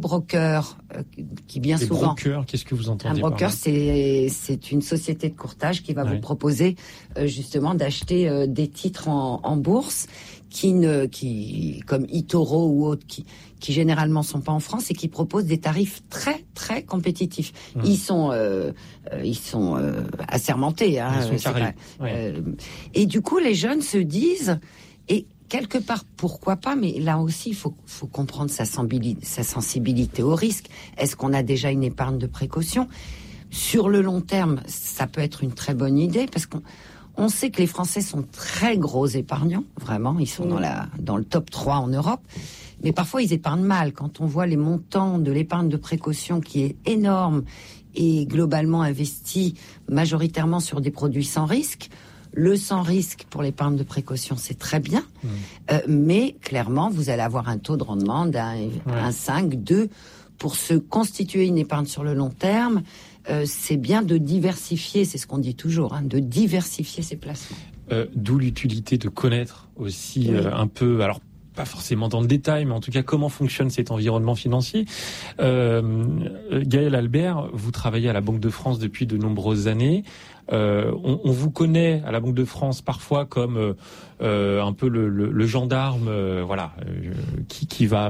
broker qui bien souvent... Les brokers, qu'est-ce que vous entendez par là ? Un broker, c'est une société de courtage qui va vous proposer justement d'acheter des titres en bourse qui comme eToro ou autres, qui généralement sont pas en France et qui proposent des tarifs très très compétitifs. Ils sont assermentés. Ils sont carrés. Et du coup, les jeunes se disent, et quelque part, pourquoi pas, mais là aussi, il faut comprendre sa sensibilité au risque. Est-ce qu'on a déjà une épargne de précaution ? Sur le long terme, ça peut être une très bonne idée, parce qu'on sait que les Français sont très gros épargnants, vraiment, ils sont dans le top 3 en Europe, mais parfois ils épargnent mal. Quand on voit les montants de l'épargne de précaution qui est énorme et globalement investi majoritairement sur des produits sans risque, le sans risque pour l'épargne de précaution, c'est très bien, mais clairement, vous allez avoir un taux de rendement d'un 5, 2. Pour se constituer une épargne sur le long terme, c'est bien de diversifier, c'est ce qu'on dit toujours, de diversifier ses placements. D'où l'utilité de connaître aussi un peu, alors pas forcément dans le détail, mais en tout cas comment fonctionne cet environnement financier. Gaël Albert, vous travaillez à la Banque de France depuis de nombreuses années. On vous connaît à la Banque de France parfois comme un peu le gendarme, qui va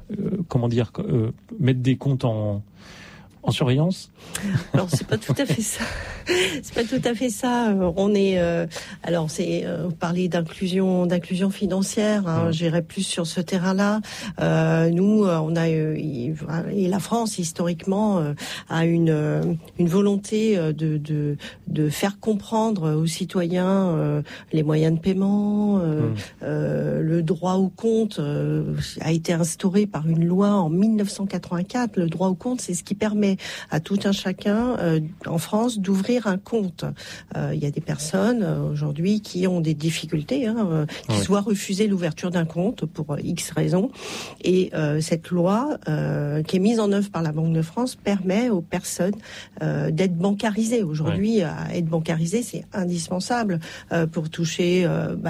mettre des comptes en surveillance. Alors c'est pas tout à fait ça. C'est pas tout à fait ça. On est vous parlez d'inclusion financière. J'irais plus sur ce terrain-là. Nous, on a et la France historiquement a une volonté de faire comprendre aux citoyens les moyens de paiement, le droit au compte a été instauré par une loi en 1984. Le droit au compte, c'est ce qui permet à tout un chacun en France d'ouvrir un compte. Il y a des personnes aujourd'hui qui ont des difficultés, qui soit refuser l'ouverture d'un compte pour X raisons. Et cette loi qui est mise en œuvre par la Banque de France permet aux personnes d'être bancarisées. Aujourd'hui, être bancarisé, c'est indispensable pour toucher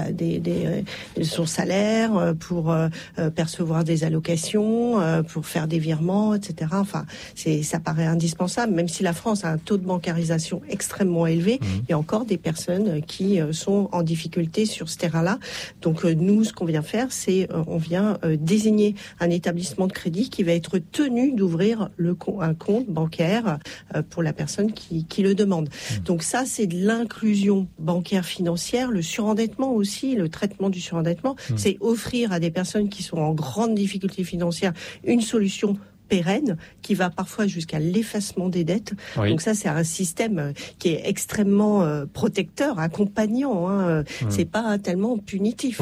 son salaire, pour percevoir des allocations, pour faire des virements, etc. Enfin, ça paraît indispensable, même si la France a un taux de bancarisation extrêmement élevé, il y a encore des personnes qui sont en difficulté sur ce terrain-là. Donc nous, ce qu'on vient faire, c'est on vient désigner un établissement de crédit qui va être tenu d'ouvrir un compte bancaire pour la personne qui le demande. Donc ça, c'est de l'inclusion bancaire financière, le surendettement aussi, le traitement du surendettement, c'est offrir à des personnes qui sont en grande difficulté financière une solution pérenne qui va parfois jusqu'à l'effacement des dettes. Donc ça, c'est un système qui est extrêmement protecteur, accompagnant. C'est pas tellement punitif.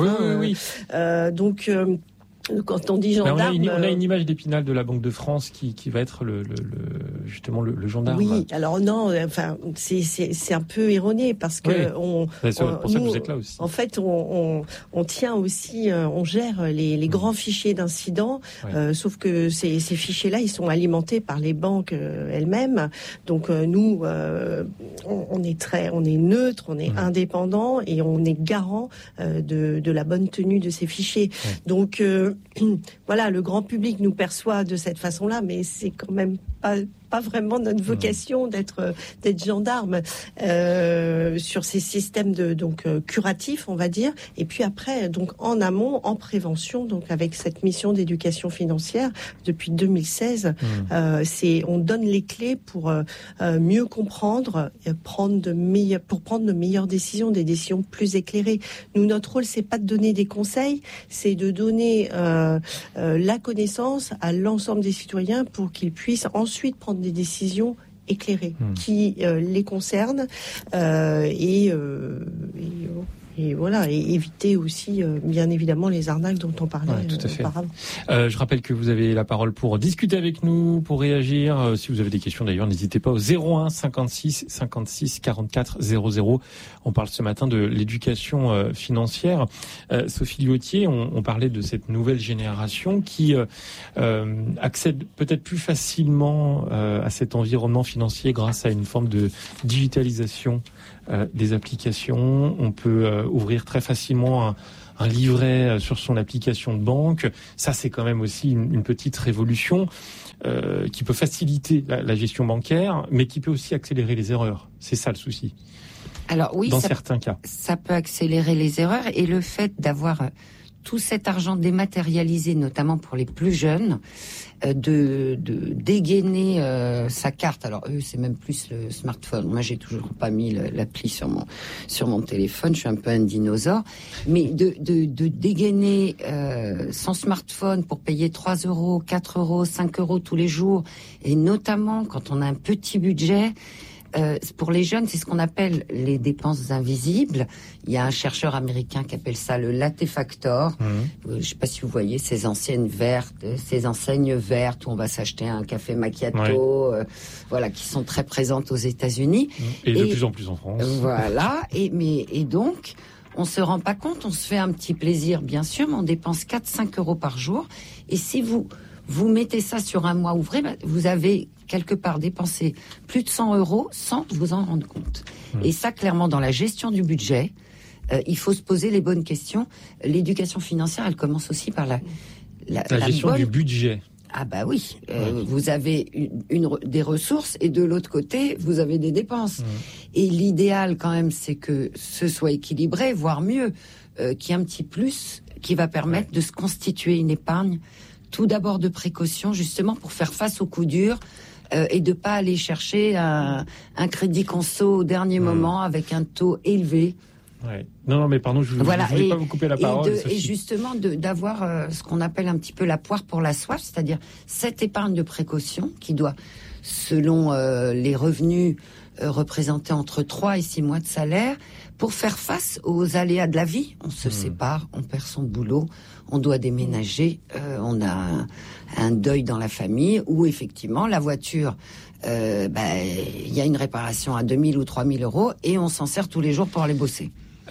Donc quand on dit gendarme, on a une image d'Épinal de la Banque de France qui va être justement le gendarme. Oui, alors non, enfin c'est un peu erroné parce que c'est pour ça que vous êtes là aussi. En fait, on tient aussi, on gère les grands fichiers d'incidents, sauf que ces fichiers-là, ils sont alimentés par les banques elles-mêmes. Donc nous, on est neutre, on est indépendant et on est garant de la bonne tenue de ces fichiers. Donc voilà, le grand public nous perçoit de cette façon-là, mais c'est quand même pas vraiment notre vocation d'être gendarme sur ces systèmes curatifs, on va dire. Et puis après, donc en amont, en prévention, donc avec cette mission d'éducation financière depuis 2016, on donne les clés pour mieux comprendre, prendre de meilleures décisions, des décisions plus éclairées. Nous, notre rôle, c'est pas de donner des conseils, c'est de donner la connaissance à l'ensemble des citoyens pour qu'ils puissent ensuite prendre des décisions éclairées qui les concernent et voilà, et éviter aussi, bien évidemment, les arnaques dont on parlait auparavant. Je rappelle que vous avez la parole pour discuter avec nous, pour réagir. Si vous avez des questions, d'ailleurs, n'hésitez pas au 01 56 56 44 00. On parle ce matin de l'éducation financière. Sophie Liotier, on parlait de cette nouvelle génération qui accède peut-être plus facilement à cet environnement financier grâce à une forme de digitalisation des applications. On peut ouvrir très facilement un livret sur son application de banque. Ça, c'est quand même aussi une petite révolution qui peut faciliter la gestion bancaire, mais qui peut aussi accélérer les erreurs. C'est ça le souci. Alors oui, dans certains cas, ça peut accélérer les erreurs, et le fait d'avoir tout cet argent dématérialisé, notamment pour les plus jeunes, de dégainer sa carte. Alors eux, c'est même plus le smartphone. Moi, j'ai toujours pas mis l'appli sur mon téléphone. Je suis un peu un dinosaure. Mais de dégainer son smartphone pour payer 3 €, 4 €, 5 € tous les jours, et notamment quand on a un petit budget. Pour les jeunes, c'est ce qu'on appelle les dépenses invisibles. Il y a un chercheur américain qui appelle ça le latte factor. Je ne sais pas si vous voyez ces enseignes vertes où on va s'acheter un café macchiato, voilà, qui sont très présentes aux États-Unis. Et de plus en plus en France. Voilà. Et donc, on se rend pas compte, on se fait un petit plaisir, bien sûr, mais on dépense 4-5 € par jour. Et si vous mettez ça sur un mois ouvré, vous avez quelque part dépensé plus de 100 € sans vous en rendre compte. Et ça, clairement, dans la gestion du budget, il faut se poser les bonnes questions. L'éducation financière, elle commence aussi par la gestion du budget. Ah bah oui, vous avez des ressources et de l'autre côté, vous avez des dépenses. Et l'idéal, quand même, c'est que ce soit équilibré, voire mieux, qu'il y ait un petit plus qui va permettre de se constituer une épargne, tout d'abord de précaution, justement pour faire face aux coups durs, et de pas aller chercher un crédit conso au dernier moment avec un taux élevé. Ouais. Non, mais pardon, je ne voulais pas vous couper la parole. Et justement, d'avoir ce qu'on appelle un petit peu la poire pour la soif, c'est-à-dire cette épargne de précaution qui doit, selon les revenus, représenter entre 3 et 6 mois de salaire, pour faire face aux aléas de la vie. On se sépare, on perd son boulot, on doit déménager, on a un deuil dans la famille, ou effectivement la voiture, y a une réparation à 2 000 ou 3 000 € et on s'en sert tous les jours pour aller bosser.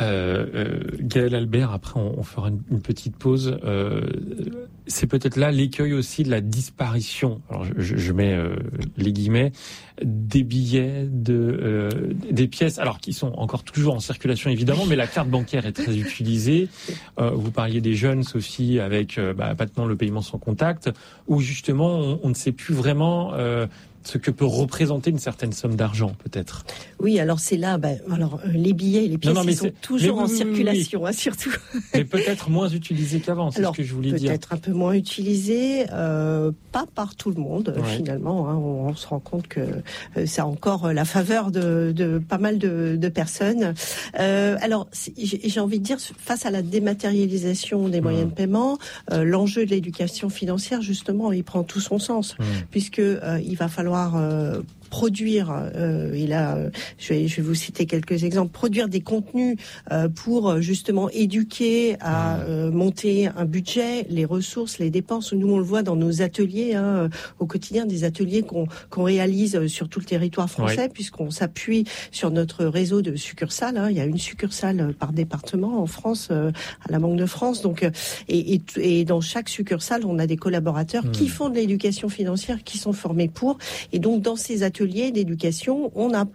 Gaël Albert, après on fera une petite pause. C'est peut-être là l'écueil aussi de la disparition. Alors je mets les guillemets, des billets, des pièces, alors qui sont encore toujours en circulation évidemment, mais la carte bancaire est très utilisée. Vous parliez des jeunes, Sophie, avec maintenant le paiement sans contact, où justement on ne sait plus vraiment ce que peut représenter une certaine somme d'argent, peut-être. Oui, alors c'est là, les billets et les pièces, ils sont toujours en circulation, surtout. Mais peut-être moins utilisés qu'avant, c'est ce que je voulais dire. Peut-être un peu moins utilisés, pas par tout le monde, finalement. On se rend compte que ça a encore la faveur de pas mal de personnes. Alors, j'ai envie de dire, face à la dématérialisation des moyens de paiement, l'enjeu de l'éducation financière, justement, il prend tout son sens, puisque il va falloir produire, et là je vais vous citer quelques exemples, produire des contenus pour justement éduquer à monter un budget, les ressources, les dépenses. Nous on le voit dans nos ateliers au quotidien, des ateliers qu'on réalise sur tout le territoire français, puisqu'on s'appuie sur notre réseau de succursales. Il y a une succursale par département en France, à la Banque de France. Donc et dans chaque succursale, on a des collaborateurs qui font de l'éducation financière, qui sont formés pour. Et donc dans ces ateliers d'éducation,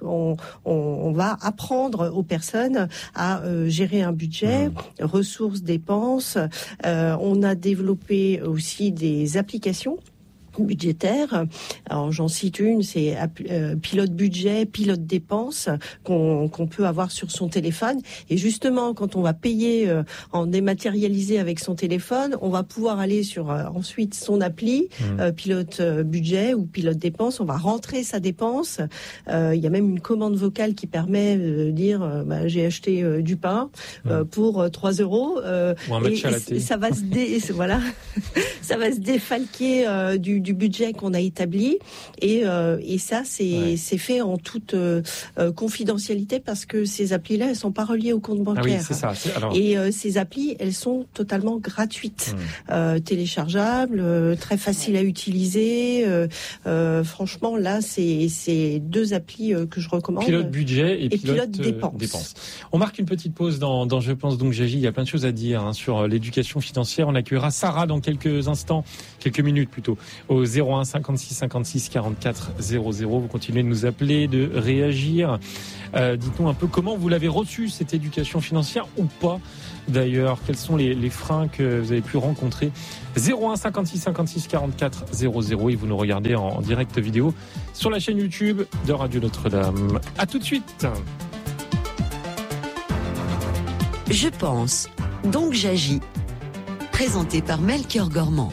on va apprendre aux personnes à gérer un budget, ressources, dépenses. On a développé aussi des applications budgétaire. Alors j'en cite une, c'est pilote budget, pilote dépenses qu'on peut avoir sur son téléphone. Et justement, quand on va payer en dématérialisé avec son téléphone, on va pouvoir aller sur ensuite son appli pilote budget ou pilote dépenses. On va rentrer sa dépense. Il y a même une commande vocale qui permet de dire j'ai acheté du pain pour 3 €. Ou un match à la télé. Ça va ça va se défalquer du budget qu'on a établi, et ça c'est fait en toute confidentialité, parce que ces applis-là, elles sont pas reliées au compte bancaire. Ah oui, c'est ça. Et ces applis, elles sont totalement gratuites, téléchargeables, très faciles à utiliser. Franchement, là, c'est 2 applis que je recommande. Pilote budget et pilote dépenses. On marque une petite pause dans Je pense donc j'agis. Il y a plein de choses à dire sur l'éducation financière. On accueillera Sarah dans quelques instants, quelques minutes plutôt, au 01 56 56 44 00. Vous continuez de nous appeler, de réagir. Dites-nous un peu comment vous l'avez reçue, cette éducation financière, ou pas d'ailleurs. Quels sont les freins que vous avez pu rencontrer? 01 56 56 44 00 et vous nous regardez en direct vidéo sur la chaîne YouTube de Radio Notre-Dame. À tout de suite. Je pense, donc j'agis. Présenté par Melchior Gormand.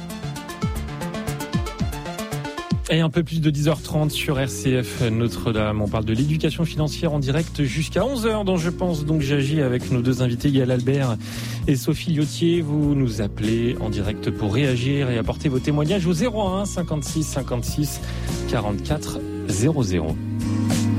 Et un peu plus de 10h30 sur RCF Notre-Dame. On parle de l'éducation financière en direct jusqu'à 11h dans Je pense donc j'agis avec nos deux invités Yael Albert et Sophie Liotier. Vous nous appelez en direct pour réagir et apporter vos témoignages au 01 56 56 44 00.